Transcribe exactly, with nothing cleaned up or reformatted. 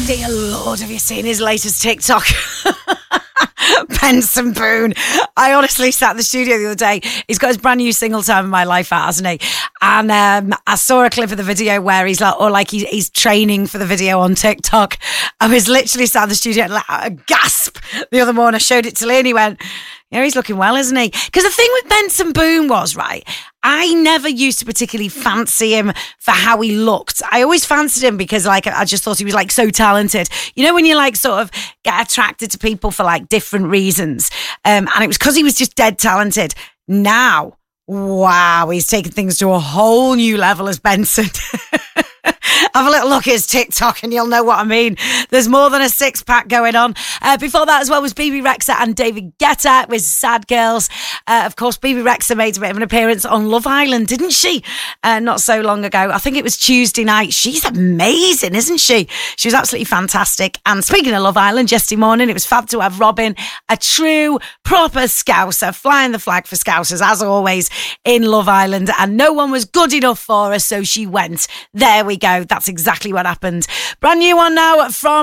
Dear Lord, have you seen his latest TikTok? Benson Boone. I honestly sat in the studio the other day. He's got his brand new single Time of My Life out, hasn't he? And um, I saw a clip of the video where he's like, or like he's, he's training for the video on TikTok. I was literally sat in the studio and let out a gasp the other morning. I showed it to Lee and he went, yeah, he's looking well, isn't he? Because the thing with Benson Boone was, right, I never used to particularly fancy him for how he looked. I always fancied him because, like, I just thought he was, like, so talented. You know, when you, like, sort of get attracted to people for, like, different reasons. Um, and it was because he was just dead talented. Now, wow, he's taken things to a whole new level as Benson. Have a little look at his TikTok and you'll know what I mean. There's more than a six pack going on. Uh, before that as well was B B Rexa and David Guetta with Sad Girls. Uh, of course, B B Rexa made a bit of an appearance on Love Island, didn't she? Uh, not so long ago. I think it was Tuesday night. She's amazing, isn't she? She was absolutely fantastic. And speaking of Love Island, yesterday morning, it was fab to have Robin, a true, proper Scouser, flying the flag for Scousers, as always, in Love Island. And no one was good enough for her, so she went. There we go. That's exactly what happened. Brand new one now from